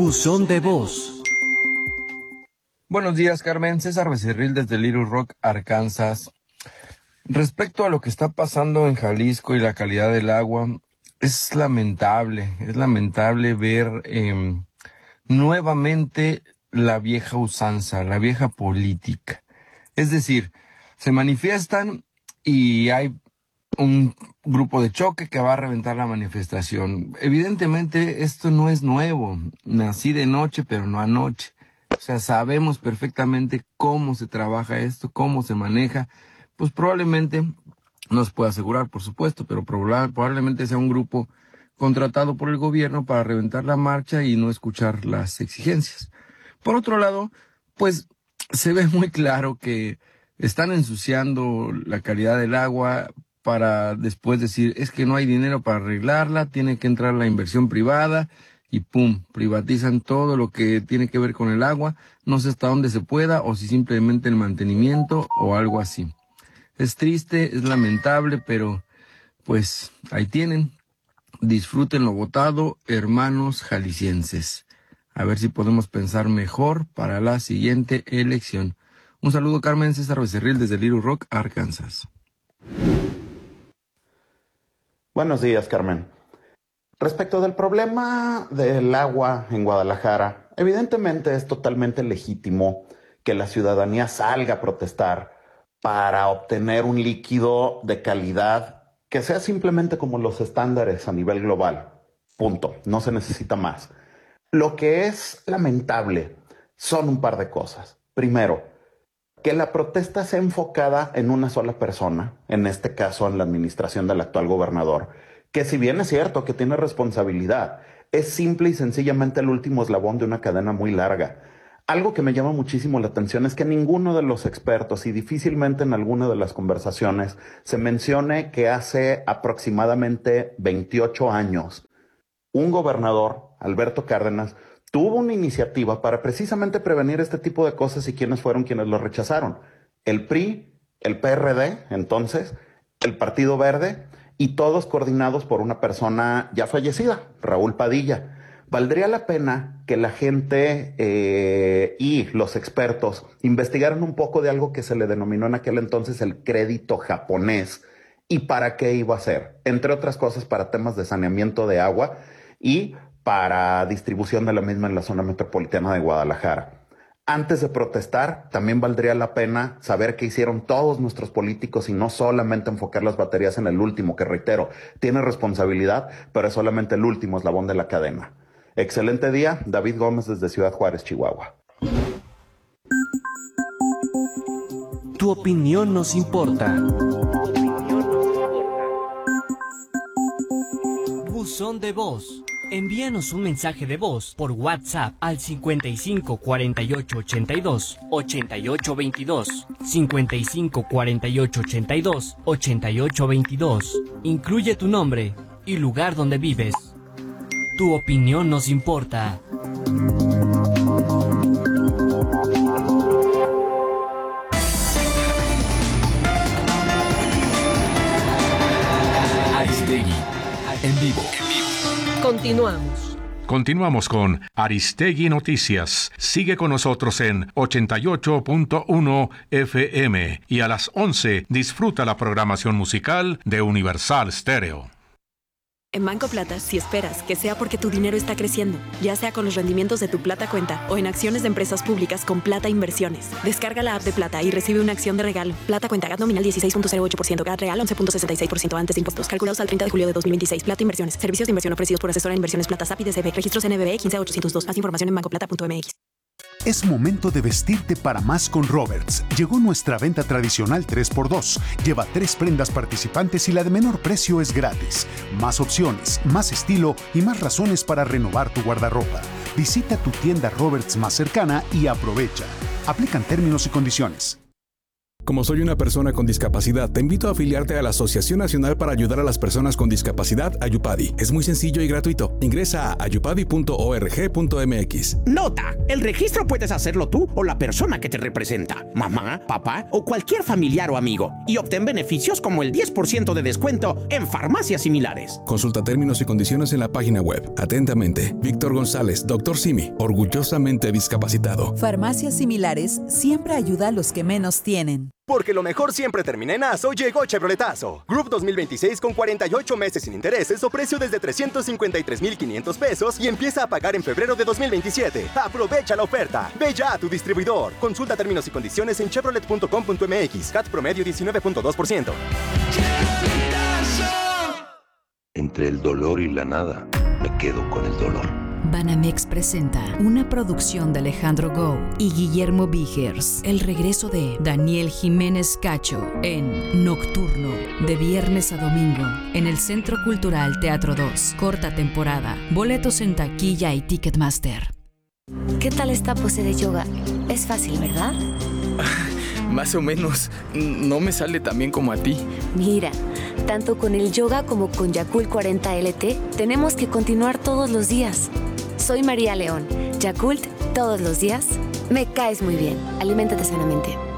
Buzón de voz. Buenos días, Carmen. César Becerril desde Little Rock, Arkansas. Respecto a lo que está pasando en Jalisco y la calidad del agua, es lamentable ver nuevamente la vieja usanza, la vieja política. Es decir, se manifiestan y hay un grupo de choque que va a reventar la manifestación. Evidentemente esto no es nuevo. Nací de noche, pero no anoche. O sea, sabemos perfectamente cómo se trabaja esto, cómo se maneja. Pues probablemente, no se puede asegurar, por supuesto, pero probablemente sea un grupo contratado por el gobierno para reventar la marcha y no escuchar las exigencias. Por otro lado, pues se ve muy claro que están ensuciando la calidad del agua para después decir, es que no hay dinero para arreglarla, tiene que entrar la inversión privada y ¡pum! Privatizan todo lo que tiene que ver con el agua, no sé hasta dónde se pueda o si simplemente el mantenimiento o algo así. Es triste, es lamentable, pero pues ahí tienen. Disfruten lo votado, hermanos jaliscienses. A ver si podemos pensar mejor para la siguiente elección. Un saludo, Carmen. César Becerril desde Little Rock, Arkansas. Buenos días, Carmen. Respecto del problema del agua en Guadalajara, evidentemente es totalmente legítimo que la ciudadanía salga a protestar para obtener un líquido de calidad que sea simplemente como los estándares a nivel global. Punto. No se necesita más. Lo que es lamentable son un par de cosas. Primero, que la protesta sea enfocada en una sola persona, en este caso en la administración del actual gobernador, que si bien es cierto que tiene responsabilidad, es simple y sencillamente el último eslabón de una cadena muy larga. Algo que me llama muchísimo la atención es que ninguno de los expertos y difícilmente en alguna de las conversaciones se mencione que hace aproximadamente 28 años un gobernador, Alberto Cárdenas, tuvo una iniciativa para precisamente prevenir este tipo de cosas y quiénes fueron quienes lo rechazaron. El PRI, el PRD, entonces, el Partido Verde y todos coordinados por una persona ya fallecida, Raúl Padilla. Valdría la pena que la gente y los expertos investigaran un poco de algo que se le denominó en aquel entonces el crédito japonés y para qué iba a ser, entre otras cosas para temas de saneamiento de agua y para distribución de la misma en la zona metropolitana de Guadalajara. Antes de protestar, también valdría la pena saber qué hicieron todos nuestros políticos y no solamente enfocar las baterías en el último, que reitero, tiene responsabilidad, pero es solamente el último eslabón de la cadena. Excelente día, David Gómez desde Ciudad Juárez, Chihuahua. Tu opinión nos importa. Buzón de voz. Envíanos un mensaje de voz por WhatsApp al 55 48 82 88 22, 55 48 82 88 22. Incluye tu nombre y lugar donde vives. Tu opinión nos importa. Aristegui, en vivo. Continuamos con Aristegui Noticias. Sigue con nosotros en 88.1 FM y a las 11 disfruta la programación musical de Universal Stereo. En Banco Plata, si esperas que sea porque tu dinero está creciendo, ya sea con los rendimientos de tu Plata Cuenta o en acciones de empresas públicas con Plata Inversiones. Descarga la app de Plata y recibe una acción de regalo. Plata Cuenta, GAT nominal 16.08%, GAT real 11.66% antes de impuestos. Calculados al 30 de julio de 2026. Plata Inversiones. Servicios de inversión ofrecidos por asesora de inversiones Plata SAP y DCB. Registros NBB 15802. Más información en bancoplata.mx. Es momento de vestirte para más con Roberts. Llegó nuestra venta tradicional 3x2. Lleva 3 prendas participantes y la de menor precio es gratis. Más opciones, más estilo y más razones para renovar tu guardarropa. Visita tu tienda Roberts más cercana y aprovecha. Aplican términos y condiciones. Como soy una persona con discapacidad, te invito a afiliarte a la Asociación Nacional para Ayudar a las Personas con Discapacidad, Ayupadi. Es muy sencillo y gratuito. Ingresa a ayupadi.org.mx. Nota: el registro puedes hacerlo tú o la persona que te representa, mamá, papá o cualquier familiar o amigo, y obtén beneficios como el 10% de descuento en farmacias similares. Consulta términos y condiciones en la página web. Atentamente, Víctor González, Dr. Simi, orgullosamente discapacitado. Farmacias Similares siempre ayuda a los que menos tienen. Porque lo mejor siempre termina en ASO, llegó Chevroletazo. Group 2026 con 48 meses sin intereses o precio desde 353,500 pesos y empieza a pagar en febrero de 2027. Aprovecha la oferta. Ve ya a tu distribuidor. Consulta términos y condiciones en chevrolet.com.mx. CAT promedio 19.2%. Entre el dolor y la nada, me quedo con el dolor. Banamex presenta una producción de Alejandro Gou y Guillermo Vigers. El regreso de Daniel Jiménez Cacho en Nocturno, de viernes a domingo, en el Centro Cultural Teatro 2. Corta temporada. Boletos en taquilla y Ticketmaster. ¿Qué tal esta pose de yoga? Es fácil, ¿verdad? Más o menos. No me sale tan bien como a ti. Mira, tanto con el yoga como con Yakult 40 LT, tenemos que continuar todos los días. Soy María León. Yakult, todos los días. Me caes muy bien. Aliméntate sanamente.